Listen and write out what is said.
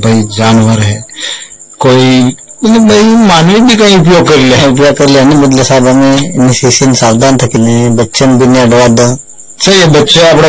भाई जानवर है कोई भाई मानवी भी कहीं उपयोग कर ले मतलब साहब हमें इनिशिएशन सावधान थकने बच्चन भी नहीं अडवा दो सही है बच्चे अपने